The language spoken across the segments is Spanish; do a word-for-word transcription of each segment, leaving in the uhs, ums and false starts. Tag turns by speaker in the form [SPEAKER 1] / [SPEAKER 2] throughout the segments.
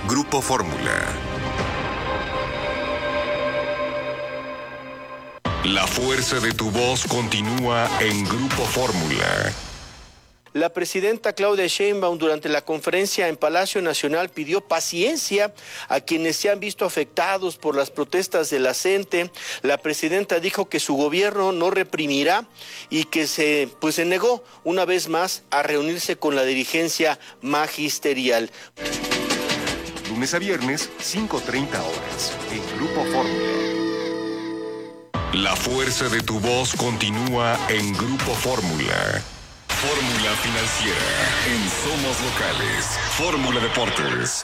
[SPEAKER 1] Grupo Fórmula. La fuerza de tu voz continúa en Grupo Fórmula.
[SPEAKER 2] La presidenta Claudia Sheinbaum durante la conferencia en Palacio Nacional pidió paciencia a quienes se han visto afectados por las protestas de la gente. La presidenta dijo que su gobierno no reprimirá y que se, pues, se negó una vez más a reunirse con la dirigencia magisterial.
[SPEAKER 1] Lunes a viernes, cinco treinta horas, en Grupo Fórmula. La fuerza de tu voz continúa en Grupo Fórmula. Fórmula Financiera en Somos Locales. Fórmula Deportes.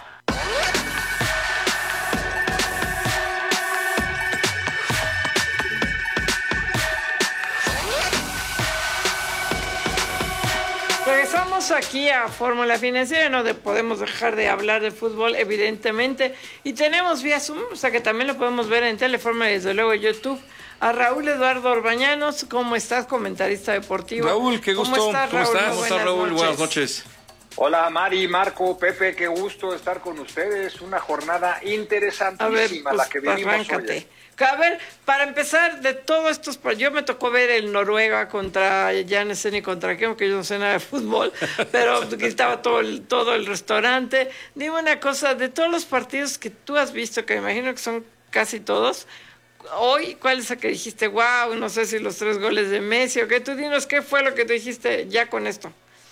[SPEAKER 3] Regresamos aquí a Fórmula Financiera, no de, podemos dejar de hablar de fútbol, evidentemente, y tenemos vía Zoom, o sea que también lo podemos ver en Telefórmula y desde luego en YouTube, a Raúl Eduardo Orbañanos. ¿Cómo estás, comentarista deportivo?
[SPEAKER 4] Raúl, qué gusto.
[SPEAKER 3] ¿Cómo estás,
[SPEAKER 4] ¿Cómo
[SPEAKER 3] Raúl?
[SPEAKER 4] estás? ¿Cómo estás, Raúl?
[SPEAKER 3] Noches.
[SPEAKER 4] Buenas noches.
[SPEAKER 5] Hola, Mari, Marco, Pepe, qué gusto estar con ustedes. Una jornada interesantísima,
[SPEAKER 3] a ver, pues,
[SPEAKER 5] la que vivimos
[SPEAKER 3] arráncate.
[SPEAKER 5] hoy.
[SPEAKER 3] A ver, para empezar, de todos estos, yo me tocó ver el Noruega contra, ya no sé ni contra qué, porque yo no sé nada de fútbol, pero estaba todo el, todo el restaurante. Dime una cosa, de todos los partidos que tú has visto, que me imagino que son casi todos, hoy, ¿cuál es el que dijiste, wow, no sé si los tres goles de Messi o qué? Tú dinos, ¿qué fue lo que tú dijiste ya con esto?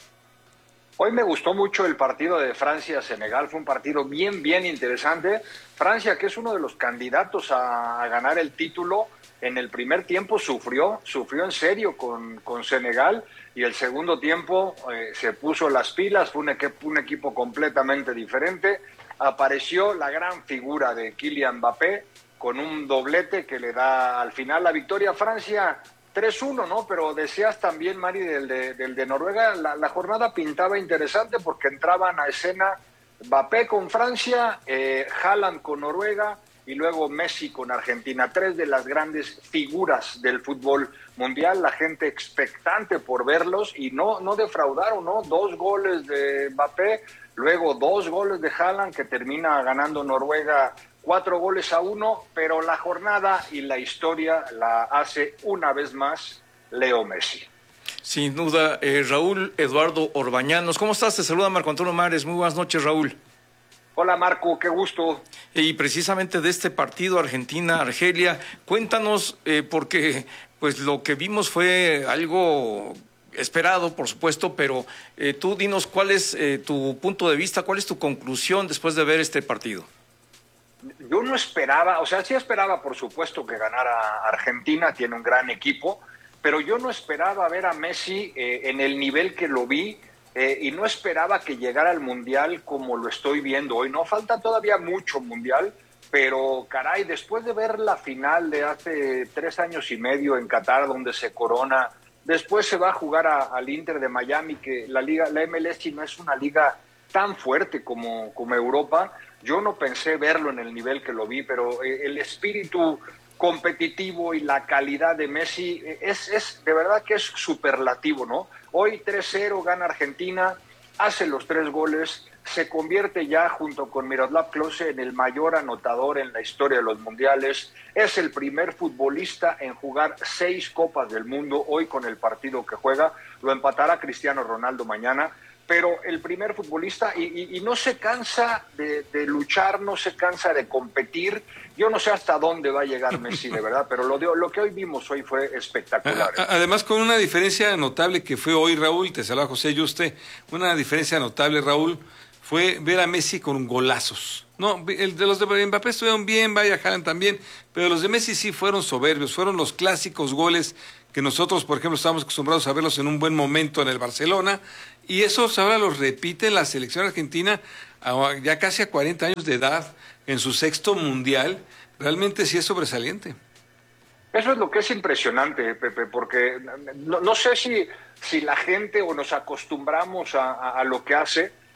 [SPEAKER 5] Hoy me gustó mucho el partido de Francia-Senegal, fue un partido bien, bien interesante. Francia, que es uno de los candidatos a, a ganar el título, en el primer tiempo sufrió, sufrió en serio con, con Senegal, y el segundo tiempo eh, se puso las pilas, fue un, equipo, un equipo completamente diferente. Apareció la gran figura de Kylian Mbappé, con un doblete que le da al final la victoria a Francia tres uno, ¿no? Pero decías también, Mari, del de, del de Noruega, la, la jornada pintaba interesante porque entraban a escena Mbappé con Francia, eh, Haaland con Noruega y luego Messi con Argentina. Tres de las grandes figuras del fútbol mundial, la gente expectante por verlos y no, no defraudaron, ¿no? Dos goles de Mbappé, luego dos goles de Haaland que termina ganando Noruega Cuatro goles a uno, pero la jornada y la historia la hace una vez más Leo Messi.
[SPEAKER 4] Sin duda, eh, Raúl Eduardo Orbañanos. ¿Cómo estás? Te saluda Marco Antonio Mares. Muy buenas noches, Raúl.
[SPEAKER 5] Hola, Marco, qué gusto.
[SPEAKER 4] Y precisamente de este partido Argentina-Argelia, cuéntanos, eh, porque pues lo que vimos fue algo esperado, por supuesto, pero eh, tú dinos cuál es eh, tu punto de vista, cuál es tu conclusión después de ver este partido.
[SPEAKER 5] Yo no esperaba, o sea, sí esperaba, por supuesto, que ganara Argentina, tiene un gran equipo, pero yo no esperaba ver a Messi eh, en el nivel que lo vi eh, y no esperaba que llegara al Mundial como lo estoy viendo hoy. No falta todavía mucho Mundial, pero caray, después de ver la final de hace tres años y medio en Qatar, donde se corona, después se va a jugar a, al Inter de Miami, que la liga, la M L S no es una liga tan fuerte como, como Europa. Yo no pensé verlo en el nivel que lo vi, pero el espíritu competitivo y la calidad de Messi es, es de verdad que es superlativo, ¿no? Hoy tres cero gana Argentina, hace los tres goles, se convierte ya junto con Miroslav Klose en el mayor anotador en la historia de los mundiales, es el primer futbolista en jugar seis Copas del Mundo, hoy con el partido que juega, lo empatará Cristiano Ronaldo mañana, pero el primer futbolista y, y, y no se cansa de, de luchar, no se cansa de competir. Yo no sé hasta dónde va a llegar Messi, de verdad, pero lo, de, lo que hoy vimos hoy fue espectacular.
[SPEAKER 6] Además, con una diferencia notable que fue hoy, Raúl, te saluda José Yuste, una diferencia notable, Raúl, fue ver a Messi con golazos. No, el de los de Mbappé estuvieron bien, vaya, Haaland también, pero los de Messi sí fueron soberbios, fueron los clásicos goles que nosotros, por ejemplo, estábamos acostumbrados a verlos en un buen momento en el Barcelona, y esos ahora los repite la selección argentina a, ya casi a cuarenta años de edad, en su sexto mundial. Realmente sí es sobresaliente.
[SPEAKER 5] Eso es lo que es impresionante, Pepe, porque no, no sé si, si la gente o nos acostumbramos a, a, a lo que hace,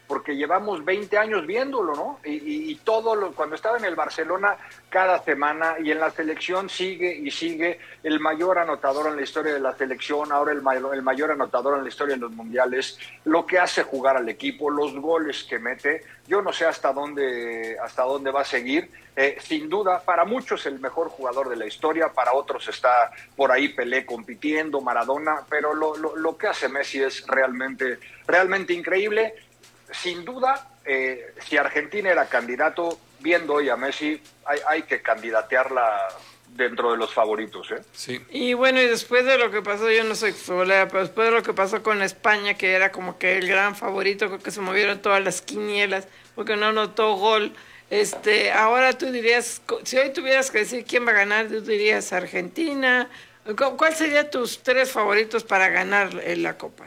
[SPEAKER 5] porque llevamos veinte años viéndolo, ¿no? Y, y, y todo lo, cuando estaba en el Barcelona, cada semana, y en la selección sigue y sigue, el mayor anotador en la historia de la selección, ahora el mayor, el mayor anotador en la historia de los mundiales, lo que hace jugar al equipo, los goles que mete, yo no sé hasta dónde, hasta dónde va a seguir. Eh, sin duda, para muchos el mejor jugador de la historia, para otros está por ahí Pelé compitiendo, Maradona, pero lo, lo, lo que hace Messi es realmente, realmente increíble. Sin duda, eh, si Argentina era candidato, viendo hoy a Messi, hay, hay que candidatearla dentro de los favoritos, ¿eh?
[SPEAKER 6] Sí.
[SPEAKER 3] Y bueno, y después de lo que pasó, yo no soy futbolera, pero después de lo que pasó con España, que era como que el gran favorito, creo que se movieron todas las quinielas, porque no anotó gol. Este, ahora tú dirías, si hoy tuvieras que decir quién va a ganar, tú dirías Argentina. ¿Cuál serían tus tres favoritos para ganar la Copa?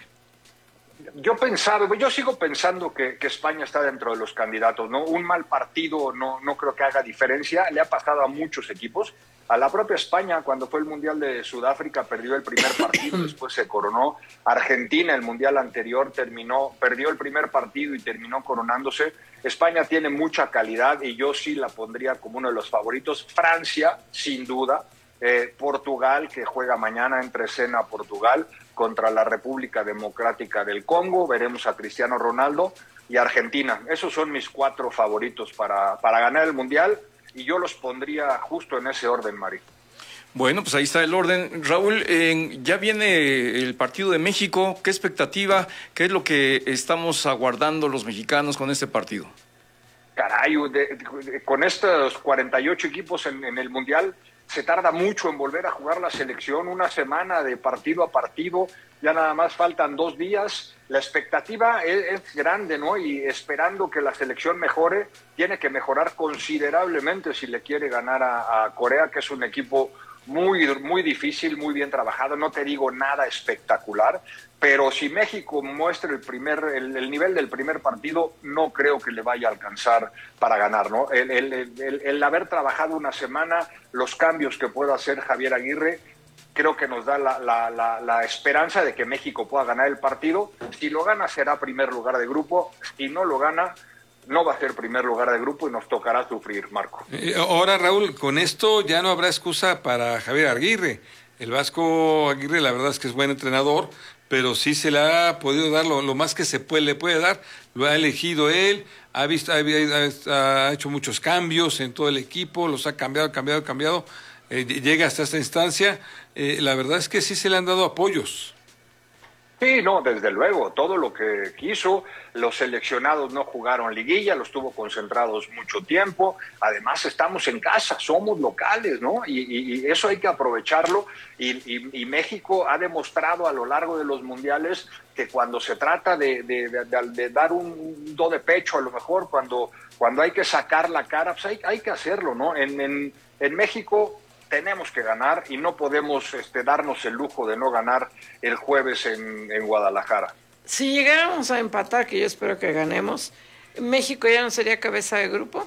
[SPEAKER 5] Yo pensaba, yo sigo pensando que, que España está dentro de los candidatos, ¿no? Un mal partido no, no creo que haga diferencia, le ha pasado a muchos equipos. A la propia España, cuando fue el Mundial de Sudáfrica, perdió el primer partido, después se coronó. Argentina, el Mundial anterior, terminó, perdió el primer partido y terminó coronándose. España tiene mucha calidad y yo sí la pondría como uno de los favoritos. Francia, sin duda. Eh, Portugal, que juega mañana entre Cena, Portugal, contra la República Democrática del Congo. Veremos a Cristiano Ronaldo. Y Argentina. Esos son mis cuatro favoritos para, para ganar el Mundial. Y yo los pondría justo en ese orden, Mari.
[SPEAKER 4] Bueno, pues ahí está el orden. Raúl, eh, ya viene el partido de México. ¿Qué expectativa, qué es lo que estamos aguardando los mexicanos con este partido?
[SPEAKER 5] Caray, de, de, con estos cuarenta y ocho equipos en, en el Mundial, se tarda mucho en volver a jugar la selección, una semana de partido a partido, ya nada más faltan dos días. La expectativa es, es grande, ¿no? Y esperando que la selección mejore, tiene que mejorar considerablemente si le quiere ganar a, a Corea, que es un equipo muy, muy difícil, muy bien trabajado. No te digo nada espectacular, pero si México muestra el primer, el, el nivel del primer partido, no creo que le vaya a alcanzar para ganar, ¿no? El, el, el, el haber trabajado una semana, los cambios que pueda hacer Javier Aguirre, creo que nos da la, la, la, la esperanza de que México pueda ganar el partido. Si lo gana, será primer lugar de grupo. Si no lo gana, no va a ser primer lugar de grupo y nos tocará sufrir, Marco.
[SPEAKER 6] Eh, ahora, Raúl, con esto ya no habrá excusa para Javier Aguirre. El Vasco Aguirre, la verdad es que es buen entrenador, pero sí se le ha podido dar lo, lo más que se puede, le puede dar. Lo ha elegido él, ha, visto, ha, ha, ha hecho muchos cambios en todo el equipo, los ha cambiado, cambiado, cambiado. Eh, llega hasta esta instancia. Eh, la verdad es que sí se le han dado apoyos.
[SPEAKER 5] Sí, no, desde luego, todo lo que quiso. Los seleccionados no jugaron liguilla, los tuvo concentrados mucho tiempo. Además, estamos en casa, somos locales, ¿no? Y, y, y eso hay que aprovecharlo. Y, y, y México ha demostrado a lo largo de los mundiales que cuando se trata de, de, de, de, de dar un do de pecho, a lo mejor, cuando, cuando hay que sacar la cara, pues hay, hay que hacerlo, ¿no? En, en, en México tenemos que ganar y no podemos este, darnos el lujo de no ganar el jueves en, en Guadalajara.
[SPEAKER 3] Si llegáramos a empatar, que yo espero que ganemos, ¿México ya no sería cabeza de grupo?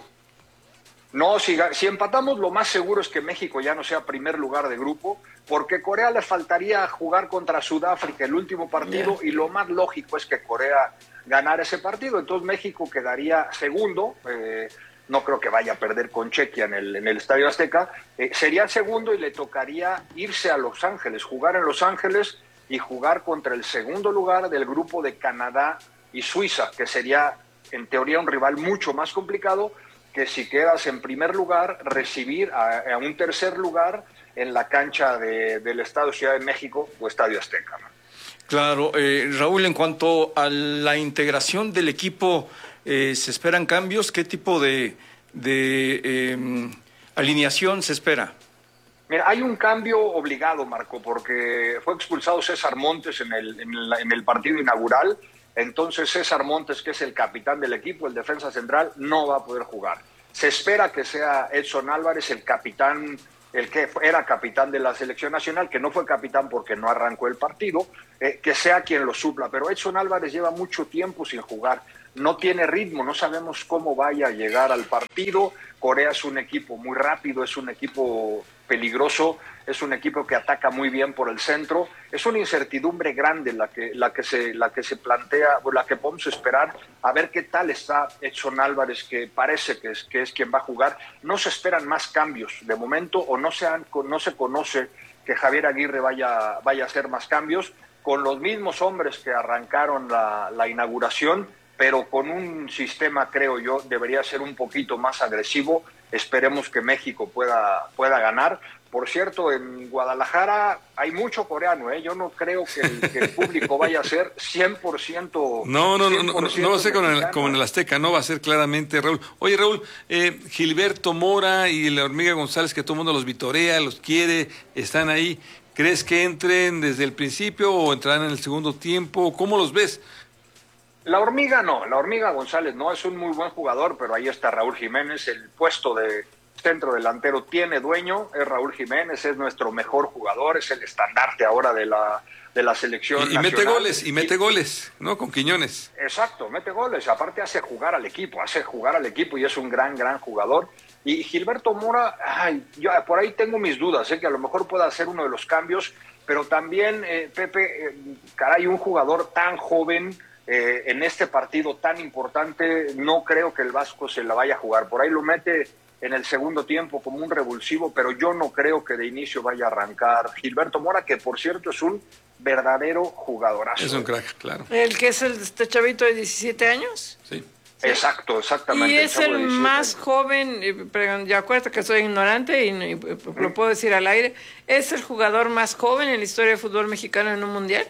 [SPEAKER 5] No, si, si empatamos, lo más seguro es que México ya no sea primer lugar de grupo, porque Corea le faltaría jugar contra Sudáfrica el último partido, yeah. Y lo más lógico es que Corea ganara ese partido. Entonces México quedaría segundo, eh, no creo que vaya a perder con Chequia en el, en el Estadio Azteca, eh, sería segundo y le tocaría irse a Los Ángeles, jugar en Los Ángeles y jugar contra el segundo lugar del grupo de Canadá y Suiza, que sería en teoría un rival mucho más complicado que si quedas en primer lugar, recibir a, a un tercer lugar en la cancha de, del Estadio Ciudad de México o Estadio Azteca, ¿no?
[SPEAKER 4] Claro, eh, Raúl, en cuanto a la integración del equipo, Eh, ¿se esperan cambios? ¿Qué tipo de, de eh, alineación se espera?
[SPEAKER 5] Mira, hay un cambio obligado, Marco, porque fue expulsado César Montes en el, en el, en el partido inaugural. Entonces César Montes, que es el capitán del equipo, el defensa central, no va a poder jugar. Se espera que sea Edson Álvarez el capitán, el que era capitán de la selección nacional, que no fue capitán porque no arrancó el partido, eh, que sea quien lo supla. Pero Edson Álvarez lleva mucho tiempo sin jugar. No tiene ritmo, no sabemos cómo vaya a llegar al partido. Corea es un equipo muy rápido, es un equipo peligroso es un equipo que ataca muy bien por el centro. Es una incertidumbre grande la que, la que, se, la que se plantea, o la que podemos esperar, a ver qué tal está Edson Álvarez, que parece que es, que es quien va a jugar. No se esperan más cambios de momento, o no se, han, no se conoce que Javier Aguirre vaya, vaya a hacer más cambios, con los mismos hombres que arrancaron la, la inauguración, pero con un sistema, creo yo, debería ser un poquito más agresivo. Esperemos que México pueda, pueda ganar. Por cierto, en Guadalajara hay mucho coreano, ¿eh? Yo no creo que el, que el público vaya a ser cien por ciento
[SPEAKER 6] No, no, no, no, no, no va a ser como en, el, como en el
[SPEAKER 5] ¿eh?
[SPEAKER 6] Azteca, no va a ser claramente, Raúl. Oye, Raúl, eh, Gilberto Mora y la Hormiga González, que todo el mundo los vitorea, los quiere, están ahí. ¿Crees que entren desde el principio o entrarán en el segundo tiempo? ¿Cómo los ves?
[SPEAKER 5] La Hormiga no, la Hormiga González no, es un muy buen jugador, pero ahí está Raúl Jiménez, el puesto de centro delantero tiene dueño, es Raúl Jiménez, es nuestro mejor jugador, es el estandarte ahora de la, de la selección
[SPEAKER 6] Y, y
[SPEAKER 5] nacional.
[SPEAKER 6] mete goles, y mete y, goles, ¿no? Con Quiñones.
[SPEAKER 5] Exacto, mete goles, aparte hace jugar al equipo, hace jugar al equipo y es un gran, gran jugador. Y Gilberto Mora, ay, yo por ahí tengo mis dudas, sé ¿eh? que a lo mejor pueda hacer uno de los cambios, pero también, eh, Pepe, eh, caray, un jugador tan joven, Eh, en este partido tan importante, no creo que el Vasco se la vaya a jugar. Por ahí lo mete en el segundo tiempo como un revulsivo, pero yo no creo que de inicio vaya a arrancar Gilberto Mora, que por cierto es un verdadero jugadorazo.
[SPEAKER 6] Es un crack, claro.
[SPEAKER 3] ¿El que es el este chavito de diecisiete años?
[SPEAKER 6] Sí.
[SPEAKER 5] Sí. Exacto, exactamente.
[SPEAKER 3] Y es el, el más
[SPEAKER 5] años.
[SPEAKER 3] joven, ya acuérdate que soy ignorante y, y lo puedo decir al aire, ¿es el jugador más joven en la historia del fútbol mexicano en un mundial?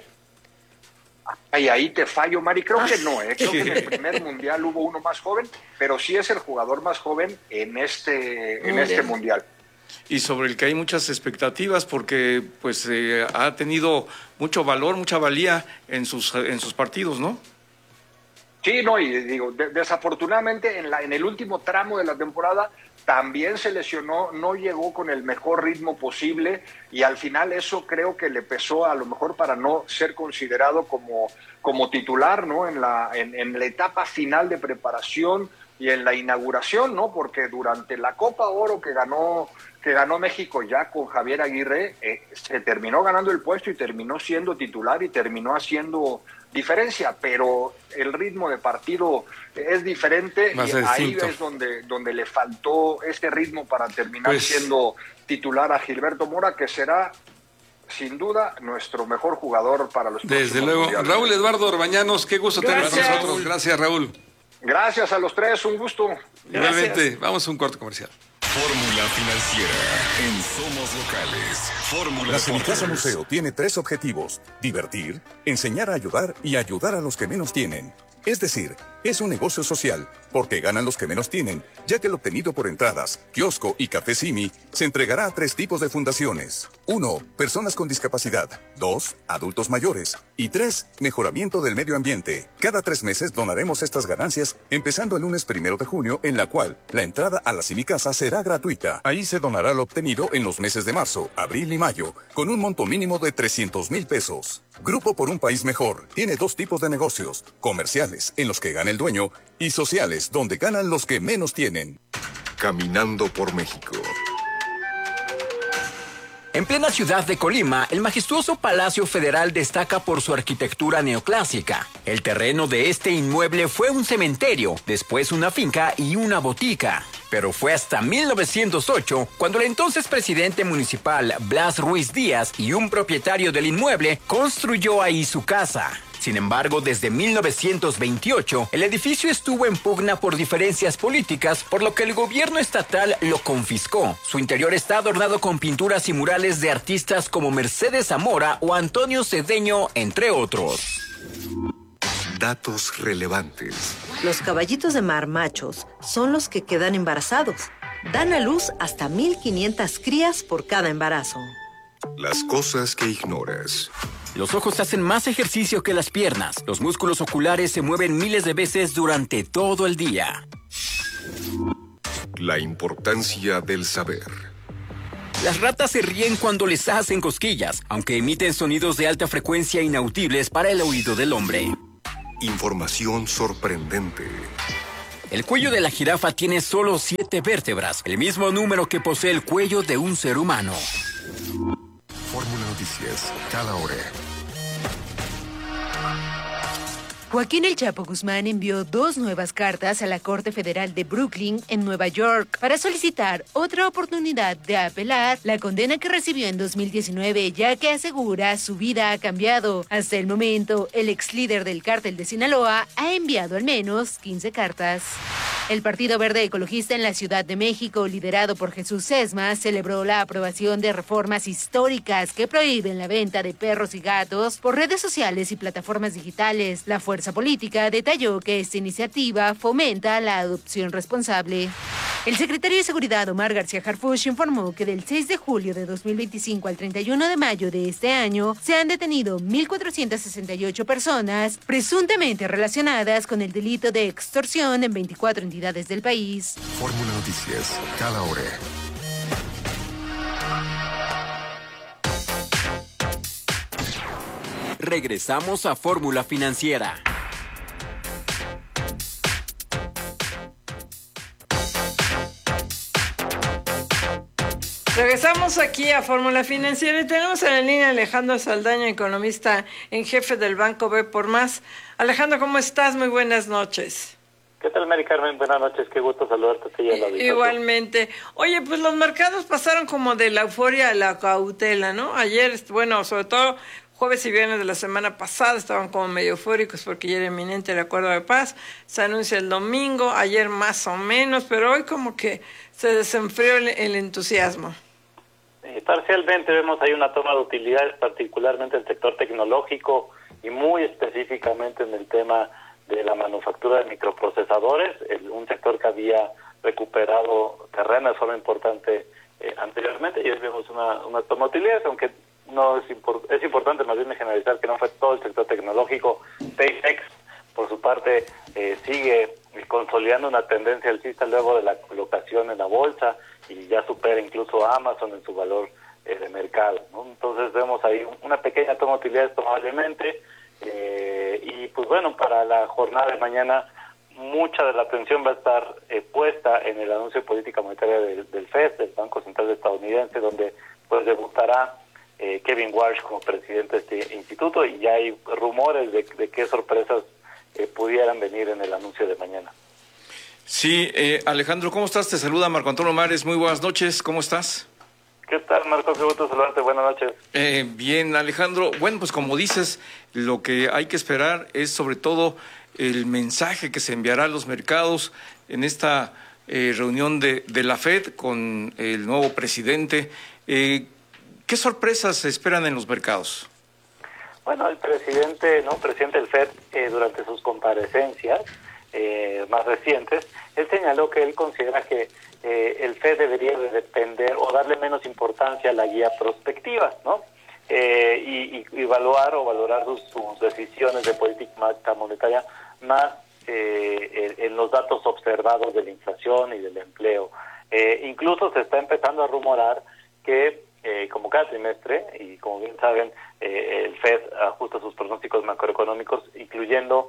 [SPEAKER 5] Ay, ahí te fallo, Mari, creo que no, ¿eh? Creo que en el primer mundial hubo uno más joven, pero sí es el jugador más joven en este, en
[SPEAKER 3] mundial.
[SPEAKER 5] este mundial.
[SPEAKER 4] Y sobre el que hay muchas expectativas porque pues eh, ha tenido mucho valor, mucha valía en sus, en sus partidos, ¿no?
[SPEAKER 5] Sí, no, y digo, de, desafortunadamente en, la, en el último tramo de la temporada también se lesionó, no llegó con el mejor ritmo posible y al final eso creo que le pesó a lo mejor para no ser considerado como, como titular, ¿no? En la, en, en la etapa final de preparación y en la inauguración, ¿no? Porque durante la Copa Oro que ganó, que ganó México ya con Javier Aguirre, eh, se terminó ganando el puesto y terminó siendo titular y terminó haciendo diferencia, pero el ritmo de partido es diferente y ahí
[SPEAKER 6] distinto.
[SPEAKER 5] es donde, donde le faltó ese ritmo para terminar
[SPEAKER 6] pues,
[SPEAKER 5] siendo titular a Gilberto Mora, que será sin duda nuestro mejor jugador para los próximos
[SPEAKER 6] Desde luego.
[SPEAKER 5] mundiales.
[SPEAKER 6] Raúl Eduardo Orbañanos, qué gusto tener con nosotros. Gracias, Raúl.
[SPEAKER 5] Gracias a los tres, un gusto.
[SPEAKER 6] Igualmente, vamos a un corte comercial.
[SPEAKER 1] Fórmula Financiera en Somos Locales. Fórmula
[SPEAKER 7] La Cenicasa Museo tiene tres objetivos: divertir, enseñar a ayudar y ayudar a los que menos tienen. Es decir, es un negocio social, porque ganan los que menos tienen, ya que el obtenido por entradas, kiosco y café Simi se entregará a tres tipos de fundaciones. Uno, personas con discapacidad. Dos, adultos mayores. Y tres, mejoramiento del medio ambiente. Cada tres meses donaremos estas ganancias, empezando el lunes primero de junio, en la cual la entrada a la Cenicasa será gratuita. Ahí se donará lo obtenido en los meses de marzo, abril y mayo, con un monto mínimo de trescientos mil pesos. Grupo por un País Mejor tiene dos tipos de negocios: comerciales, en los que gana el dueño, y sociales, donde ganan los que menos tienen.
[SPEAKER 1] Caminando por México.
[SPEAKER 8] En plena ciudad de Colima, el majestuoso Palacio Federal destaca por su arquitectura neoclásica. El terreno de este inmueble fue un cementerio, después una finca y una botica. Pero fue hasta mil novecientos ocho cuando el entonces presidente municipal Blas Ruiz Díaz y un propietario del inmueble construyó ahí su casa. Sin embargo, desde mil novecientos veintiocho, el edificio estuvo en pugna por diferencias políticas, por lo que el gobierno estatal lo confiscó. Su interior está adornado con pinturas y murales de artistas como Mercedes Zamora o Antonio Cedeño, entre otros.
[SPEAKER 1] Datos relevantes.
[SPEAKER 9] Los caballitos de mar machos son los que quedan embarazados. Dan a luz hasta mil quinientas crías por cada embarazo.
[SPEAKER 1] Las cosas que ignoras.
[SPEAKER 8] Los ojos hacen más ejercicio que las piernas. Los músculos oculares se mueven miles de veces durante todo el día.
[SPEAKER 1] La importancia del saber.
[SPEAKER 8] Las ratas se ríen cuando les hacen cosquillas, aunque emiten sonidos de alta frecuencia inaudibles para el oído del hombre.
[SPEAKER 1] Información sorprendente.
[SPEAKER 8] El cuello de la jirafa tiene solo siete vértebras, el mismo número que posee el cuello de un ser humano.
[SPEAKER 1] Noticias, cada hora.
[SPEAKER 10] Joaquín El Chapo Guzmán envió dos nuevas cartas a la Corte Federal de Brooklyn, en Nueva York, para solicitar otra oportunidad de apelar la condena que recibió en dos mil diecinueve, ya que asegura su vida ha cambiado. Hasta el momento, el ex líder del cártel de Sinaloa ha enviado al menos quince cartas. El Partido Verde Ecologista en la Ciudad de México, liderado por Jesús Sesma, celebró la aprobación de reformas históricas que prohíben la venta de perros y gatos por redes sociales y plataformas digitales. La fuerza política detalló que esta iniciativa fomenta la adopción responsable. El secretario de Seguridad, Omar García Harfuch, informó que del seis de julio de dos mil veinticinco al treinta y uno de mayo de este año se han detenido mil cuatrocientas sesenta y ocho personas presuntamente relacionadas con el delito de extorsión en veinticuatro entidades del país.
[SPEAKER 1] Fórmula Noticias, cada hora.
[SPEAKER 8] Regresamos a Fórmula Financiera.
[SPEAKER 3] Regresamos aquí a Fórmula Financiera y tenemos en la línea a Alejandro Saldaña, economista en jefe del Banco B por Más. Alejandro, ¿cómo estás? Muy buenas noches.
[SPEAKER 11] ¿Qué tal, Mari Carmen? Buenas noches, qué gusto saludarte. Sí,
[SPEAKER 3] Igualmente. Oye, pues los mercados pasaron como de la euforia a la cautela, ¿no? Ayer, bueno, sobre todo jueves y viernes de la semana pasada estaban como medio eufóricos porque ya era inminente el acuerdo de paz, se anuncia el domingo, ayer más o menos, pero hoy como que se desenfrió el, el entusiasmo.
[SPEAKER 11] Eh, parcialmente vemos ahí una toma de utilidades, particularmente el sector tecnológico y muy específicamente en el tema de la manufactura de microprocesadores, el, un sector que había recuperado terreno de forma importante eh, anteriormente, y hoy vemos una, una toma de utilidades, aunque no es, import, es importante más bien generalizar que no fue todo el sector tecnológico. SpaceX, por su parte, eh, sigue consolidando una tendencia alcista luego de la colocación en la bolsa y ya supera incluso a Amazon en su valor eh, de mercado, ¿no? Entonces vemos ahí una pequeña toma de utilidades probablemente, eh, y pues bueno, para la jornada de mañana mucha de la atención va a estar eh, puesta en el anuncio de política monetaria del, del F E D, del Banco Central Estadounidense, donde pues debutará eh, Kevin Warsh como presidente de este instituto, y ya hay rumores de, de qué sorpresas eh, pudieran venir en el anuncio de mañana.
[SPEAKER 4] Sí, eh, Alejandro, ¿cómo estás? Te saluda Marco Antonio Mares, muy buenas noches, ¿cómo estás?
[SPEAKER 11] ¿Qué tal, Marco? Qué gusto saludarte, buenas noches.
[SPEAKER 4] Eh, bien, Alejandro, bueno, pues como dices, lo que hay que esperar es sobre todo el mensaje que se enviará a los mercados en esta eh, reunión de, de la F E D con el nuevo presidente. Eh, ¿Qué sorpresas se esperan en los mercados?
[SPEAKER 11] Bueno, el presidente, no, presidente del F E D, eh, durante sus comparecencias eh, más recientes, él señaló que él considera que eh, el F E D debería de depender o darle menos importancia a la guía prospectiva, ¿no? Eh, y, y evaluar o valorar sus, sus decisiones de política monetaria más eh, en, en los datos observados de la inflación y del empleo. Eh, incluso se está empezando a rumorar que eh, como cada trimestre, y como bien saben, eh, el F E D ajusta sus pronósticos macroeconómicos, incluyendo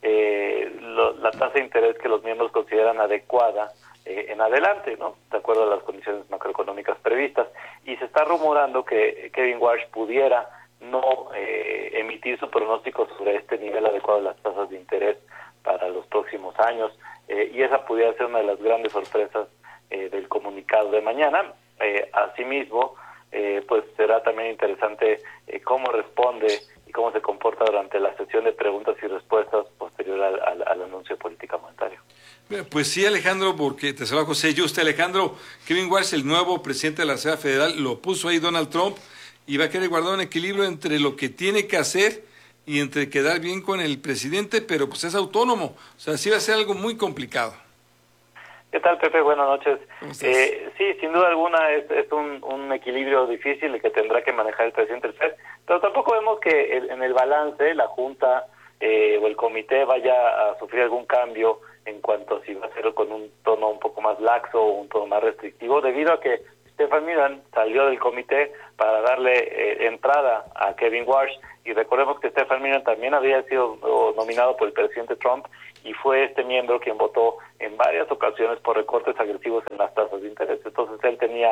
[SPEAKER 11] eh, lo, la tasa de interés que los miembros consideran adecuada eh, en adelante, ¿no? De acuerdo a las condiciones macroeconómicas previstas. Y se está rumorando que Kevin Warsh pudiera no eh, emitir su pronóstico sobre este nivel adecuado de las tasas de interés para los próximos años, eh, y esa pudiera ser una de las grandes sorpresas eh, del comunicado de mañana. Eh, asimismo, eh, pues será también interesante eh, cómo responde y cómo se comporta durante la sesión de preguntas y respuestas posterior al, al, al anuncio de política monetaria.
[SPEAKER 6] Pues sí, Alejandro, porque te saluda José Yuste. Alejandro, Kevin Warsh, el nuevo presidente de la Reserva Federal, lo puso ahí Donald Trump y va a querer guardar un equilibrio entre lo que tiene que hacer y entre quedar bien con el presidente, pero pues es autónomo. O sea, sí va a ser algo muy complicado.
[SPEAKER 11] ¿Qué tal, Pepe? Buenas noches. Eh, sí, sin duda alguna es, es un, un equilibrio difícil el que tendrá que manejar el presidente del F E D, pero tampoco vemos que el, en el balance la Junta eh, o el comité vaya a sufrir algún cambio en cuanto a si va a ser con un tono un poco más laxo o un tono más restrictivo, debido a que Stephen Mnuchin salió del comité para darle eh, entrada a Kevin Warsh, y recordemos que Stephen Mnuchin también había sido nominado por el presidente Trump y fue este miembro quien votó en varias ocasiones por recortes agresivos en las tasas de interés. Entonces él tenía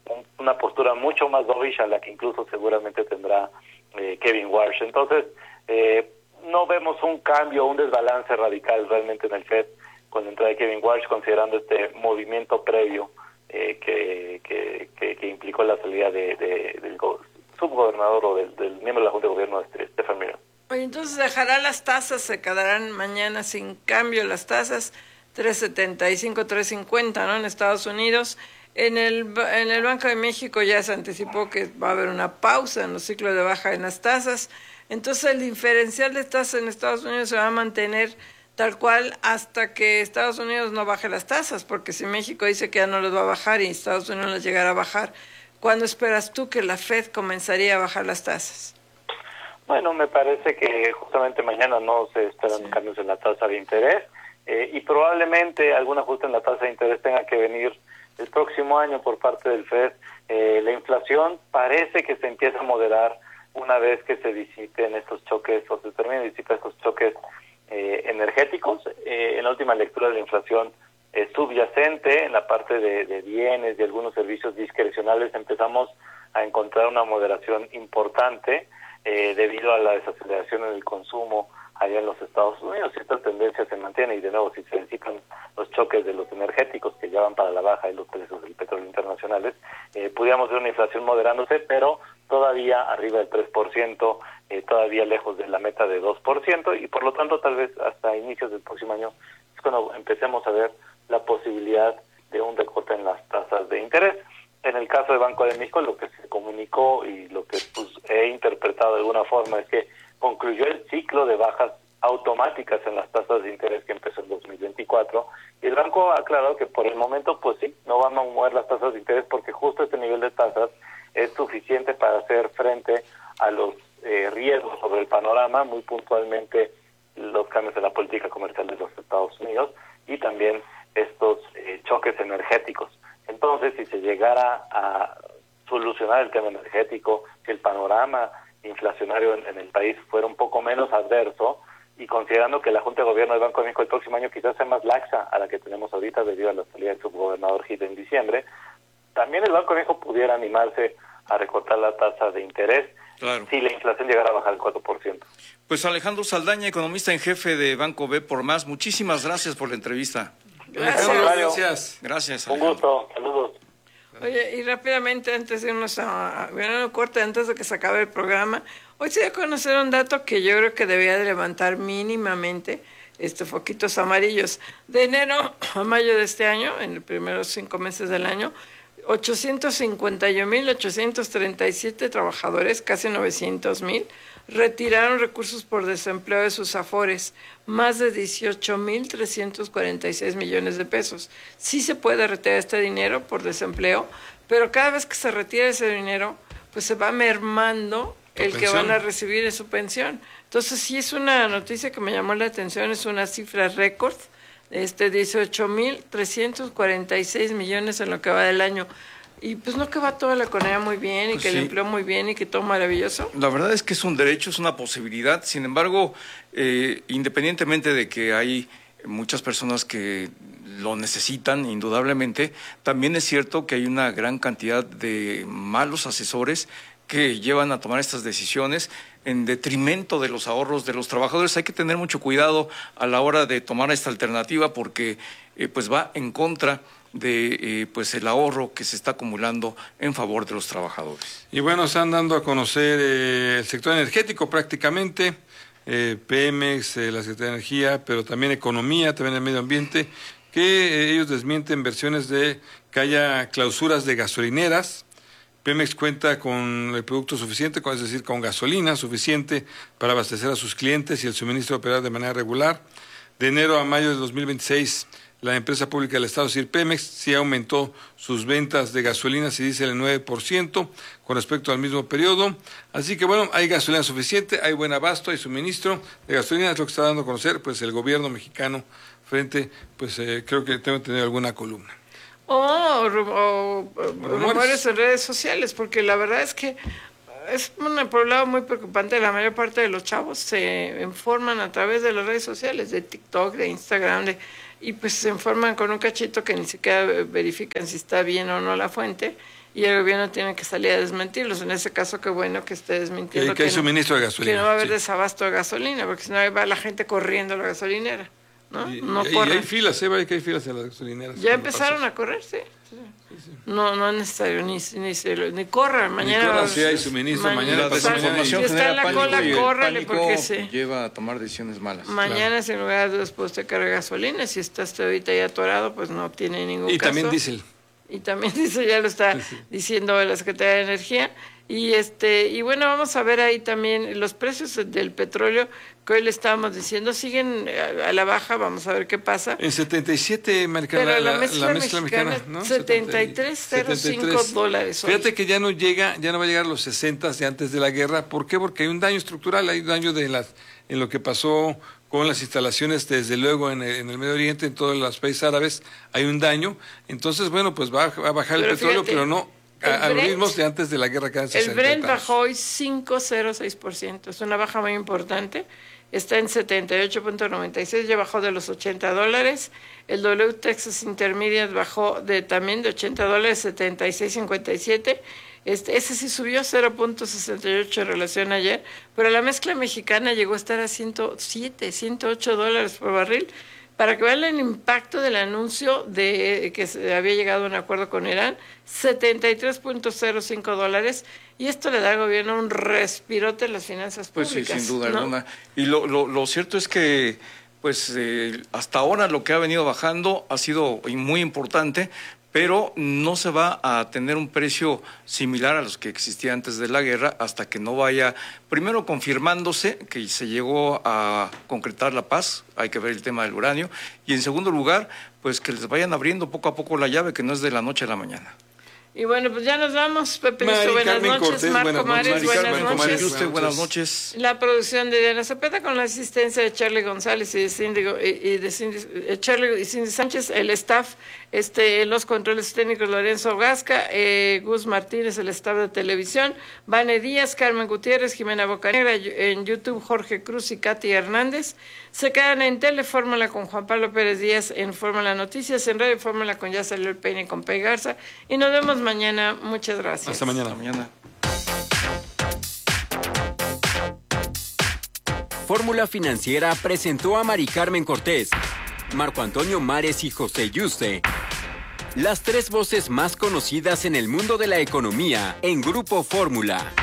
[SPEAKER 11] un, una postura mucho más dovish a la que incluso seguramente tendrá eh, Kevin Warsh. Entonces, eh, no vemos un cambio, un desbalance radical realmente en el Fed con la entrada de Kevin Warsh, considerando este movimiento previo eh, que, que, que, que implicó la salida de, de, del subgobernador o del, del miembro de la Junta de Gobierno, este, Stephen Miller.
[SPEAKER 3] Oye, entonces dejará las tasas, se quedarán mañana sin cambio las tasas, tres setenta y cinco, tres cincuenta, ¿no? En Estados Unidos. En el, en el Banco de México ya se anticipó que va a haber una pausa en los ciclos de baja en las tasas. Entonces el diferencial de tasas en Estados Unidos se va a mantener tal cual hasta que Estados Unidos no baje las tasas, porque si México dice que ya no las va a bajar y Estados Unidos las llegará a bajar, ¿cuándo esperas tú que la Fed comenzaría a bajar las tasas?
[SPEAKER 11] Bueno, me parece que justamente mañana no se esperan sí. cambios en la tasa de interés eh, y probablemente algún ajuste en la tasa de interés tenga que venir el próximo año por parte del Fed. Eh, la inflación parece que se empieza a moderar una vez que se disipen estos choques o se terminen de disipar estos choques eh, energéticos. Eh, en la última lectura de la inflación eh, subyacente en la parte de, de bienes y algunos servicios discrecionales empezamos a encontrar una moderación importante eh, debido a la desaceleración en el consumo allá en los Estados Unidos. Si esta tendencia se mantiene y de nuevo si se disipan los choques de los energéticos que ya van para la baja y los precios del petróleo internacionales, eh, pudiéramos ver una inflación moderándose, pero todavía arriba del tres por ciento, eh, todavía lejos de la meta de dos por ciento y por lo tanto tal vez hasta inicios del próximo año es cuando empecemos a ver la posibilidad de un recorte en las tasas de interés. En el caso del Banco de México, lo que se comunicó y lo que pues, he interpretado de alguna forma es que concluyó el ciclo de bajas automáticas en las tasas de interés que empezó en dos mil veinticuatro y el banco ha aclarado que por el momento pues sí, no van a mover las tasas de interés porque justo este nivel de tasas es suficiente para hacer frente a los eh, riesgos sobre el panorama, muy puntualmente los cambios en la política comercial de los Estados Unidos y también estos eh, choques energéticos. Entonces, si se llegara a solucionar el tema energético, si el panorama inflacionario en, en el país fuera un poco menos adverso, y considerando que la Junta de Gobierno del Banco de México el próximo año quizás sea más laxa a la que tenemos ahorita debido a la salida del subgobernador Gil en diciembre, también el Banco de México pudiera animarse a recortar la tasa de interés claro. si la inflación llegara a bajar al cuatro por ciento.
[SPEAKER 4] Pues Alejandro Saldaña, economista en jefe de Banco B por Más, muchísimas gracias por la entrevista.
[SPEAKER 3] Gracias.
[SPEAKER 4] Gracias. Gracias.
[SPEAKER 11] Un gusto. Saludos.
[SPEAKER 3] Oye, y rápidamente, antes de irnos a, a un corte, antes de que se acabe el programa, hoy se dio a conocer un dato que yo creo que debía de levantar mínimamente estos foquitos amarillos. De enero a mayo de este año, en los primeros cinco meses del año, ochocientos cincuenta y un mil ochocientos treinta y siete trabajadores, casi novecientos mil, retiraron recursos por desempleo de sus afores, más de dieciocho mil trescientos cuarenta y seis millones de pesos. Sí se puede retirar este dinero por desempleo, pero cada vez que se retira ese dinero, pues se va mermando el pensión que van a recibir en su pensión. Entonces sí es una noticia que me llamó la atención, es una cifra récord, este dieciocho mil trescientos cuarenta y seis millones en lo que va del año. Y pues no que va toda la economía muy bien y pues que sí. el empleo muy bien y que todo maravilloso.
[SPEAKER 4] La verdad es que es un derecho, es una posibilidad. Sin embargo, eh, independientemente de que hay muchas personas que lo necesitan, indudablemente, también es cierto que hay una gran cantidad de malos asesores que llevan a tomar estas decisiones en detrimento de los ahorros de los trabajadores. Hay que tener mucho cuidado a la hora de tomar esta alternativa porque eh, pues va en contra de eh, pues el ahorro que se está acumulando en favor de los trabajadores.
[SPEAKER 6] Y bueno, están dando a conocer eh, el sector energético prácticamente, eh, Pemex, eh, la Secretaría de Energía, pero también Economía, también el Medio Ambiente, que eh, ellos desmienten versiones de que haya clausuras de gasolineras. Pemex cuenta con el producto suficiente, es decir, con gasolina suficiente para abastecer a sus clientes y el suministro operar de manera regular. De enero a mayo de dos mil veintiséis, la empresa pública del Estado, es decir, Pemex, sí aumentó sus ventas de gasolina, se dice el nueve por ciento con respecto al mismo periodo. Así que, bueno, hay gasolina suficiente, hay buen abasto, hay suministro de gasolina, es lo que está dando a conocer pues el gobierno mexicano frente, pues eh, creo que tengo que tener alguna columna.
[SPEAKER 3] Oh, o, o rumores en redes sociales, porque la verdad es que es un problema muy preocupante. La mayor parte de los chavos se informan a través de las redes sociales, de TikTok, de Instagram, de, y pues se informan con un cachito que ni siquiera verifican si está bien o no la fuente, y el gobierno tiene que salir a desmentirlos. En ese caso, qué bueno que esté desmintiendo
[SPEAKER 6] que, que hay
[SPEAKER 3] no,
[SPEAKER 6] suministro de gasolina.
[SPEAKER 3] Que no va a haber
[SPEAKER 6] sí.
[SPEAKER 3] desabasto de gasolina, porque si no va la gente corriendo a la gasolinera. ¿no?
[SPEAKER 6] Y,
[SPEAKER 3] no
[SPEAKER 6] y, y hay filas, ¿eh? Hay que hay filas en las gasolineras.
[SPEAKER 3] Ya empezaron pasas. a correr, sí. sí. sí, sí. No, no es necesario, ni, ni, ni corran. Mañana.
[SPEAKER 6] Ni corran, sí hay suministro. Ma mañana,
[SPEAKER 12] mañana
[SPEAKER 6] mañana
[SPEAKER 3] si está en la cola, córrale, porque sí.
[SPEAKER 12] Lleva a tomar decisiones malas.
[SPEAKER 3] Mañana,
[SPEAKER 6] claro.
[SPEAKER 3] sin lugar a dudas, pues te carga gasolina. Si estás ahorita ya atorado, pues no tiene ningún
[SPEAKER 6] y
[SPEAKER 3] caso.
[SPEAKER 6] Y también diésel.
[SPEAKER 3] Y también dice, ya lo está sí, sí. diciendo la Secretaría de Energía. Y este y bueno, vamos a ver ahí también los precios del petróleo que hoy le estábamos diciendo, siguen a, a la baja, vamos a ver qué pasa.
[SPEAKER 6] En setenta y siete marca la, la, mezcla, la mezcla mexicana, mexicana ¿no?
[SPEAKER 3] setenta y tres cero cinco dólares.
[SPEAKER 6] Fíjate hoy. que ya no llega, ya no va a llegar a los sesenta de antes de la guerra. ¿Por qué? Porque hay un daño estructural, hay un daño de las, en lo que pasó con las instalaciones, desde luego, en el, en el Medio Oriente, en todos los países árabes, hay un daño. Entonces, bueno, pues va, va a bajar pero el petróleo, fíjate, pero no a, a los mismos de antes de la guerra que eran sesenta.
[SPEAKER 3] El Brent bajó hoy cinco coma cero seis por ciento, es una baja muy importante. Está en setenta y ocho punto noventa y seis, ya bajó de los ochenta dólares. El W Texas Intermediate bajó de también de ochenta dólares, setenta y seis cincuenta y siete. Este, ese sí subió cero punto sesenta y ocho en relación a ayer, pero la mezcla mexicana llegó a estar a ciento siete, ciento ocho dólares por barril. Para que vean el impacto del anuncio de que se había llegado a un acuerdo con Irán, setenta y tres punto cero cinco dólares, y esto le da al gobierno un respirote en las finanzas públicas.
[SPEAKER 4] Pues sí, sin duda
[SPEAKER 3] ¿no?
[SPEAKER 4] alguna. Y lo, lo, lo cierto es que pues eh, hasta ahora lo que ha venido bajando ha sido muy importante, pero no se va a tener un precio similar a los que existía antes de la guerra hasta que no vaya, primero confirmándose que se llegó a concretar la paz, hay que ver el tema del uranio, y en segundo lugar, pues que les vayan abriendo poco a poco la llave, que no es de la noche a la mañana.
[SPEAKER 3] Y bueno, pues ya nos vamos, Pepe
[SPEAKER 6] Mari,
[SPEAKER 3] Listo, buenas
[SPEAKER 6] Carmen
[SPEAKER 3] noches,
[SPEAKER 6] Cortés,
[SPEAKER 3] Marco
[SPEAKER 6] buenas
[SPEAKER 3] Mares,
[SPEAKER 6] noches.
[SPEAKER 3] buenas
[SPEAKER 6] Carmen,
[SPEAKER 3] noches.
[SPEAKER 6] Mares,
[SPEAKER 4] usted, buenas noches.
[SPEAKER 3] La producción de Diana Cepeda con la asistencia de Charlie González y de Cindy, y de Cindy, eh, Charlie y Cindy Sánchez, el staff, este, los controles técnicos Lorenzo Gasca, eh, Gus Martínez, el staff de televisión, Vane Díaz, Carmen Gutiérrez, Jimena Bocanegra, en YouTube Jorge Cruz y Katy Hernández. Se quedan en Telefórmula con Juan Pablo Pérez Díaz, en Fórmula Noticias, en Radio Fórmula con Ya Salió el Peine con Pei Garza, y nos vemos mañana. Muchas gracias.
[SPEAKER 6] Hasta mañana.
[SPEAKER 4] Hasta mañana.
[SPEAKER 8] Fórmula Financiera presentó a Mari Carmen Cortés, Marco Antonio Mares y José Yuste, las tres voces más conocidas en el mundo de la economía en Grupo Fórmula.